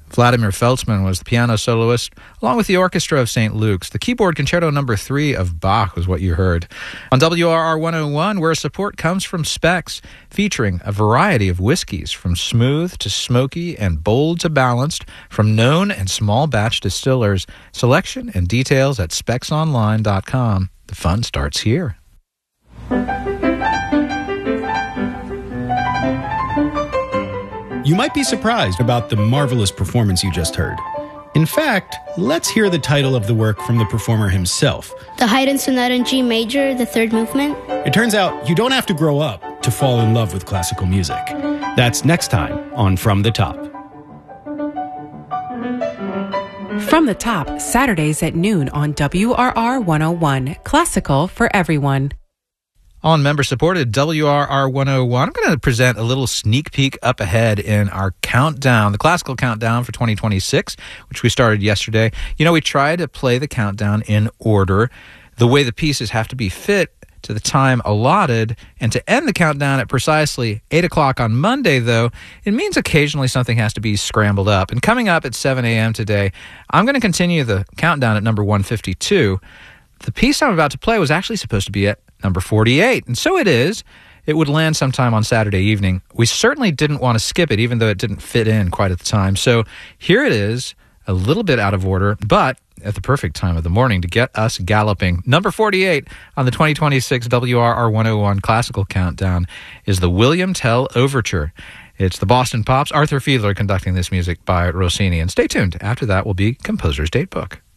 Vladimir Feltzman was the piano soloist, along with the Orchestra of St. Luke's. The keyboard Concerto No. 3 of Bach was what you heard. On WRR 101, where support comes from Specs, featuring a variety of whiskeys, from smooth to smoky and bold to balanced, from known and small batch distillers. Selection and details at specsonline.com. The fun starts here. You might be surprised about the marvelous performance you just heard. In fact, let's hear the title of the work from the performer himself. The Haydn Sonata in G Major, the third movement. It turns out you don't have to grow up to fall in love with classical music. That's next time on From the Top. From the Top, Saturdays at noon on WRR 101. Classical for everyone. On member-supported WRR 101, I'm going to present a little sneak peek up ahead in our countdown, the classical countdown for 2026, which we started yesterday. You know, we try to play the countdown in order, the way the pieces have to be fit to the time allotted, and to end the countdown at precisely 8 o'clock on Monday, though, it means occasionally something has to be scrambled up. And coming up at 7 a.m. today, I'm going to continue the countdown at number 152. The piece I'm about to play was actually supposed to be at number 48, and so it is. It would land sometime on Saturday evening. We certainly didn't want to skip it, even though it didn't fit in quite at the time. So here it is, a little bit out of order, but at the perfect time of the morning to get us galloping. Number 48 on the 2026 WRR 101 Classical Countdown is the William Tell Overture. It's the Boston Pops, Arthur Fiedler conducting this music by Rossini. And stay tuned. After that will be Composer's Datebook.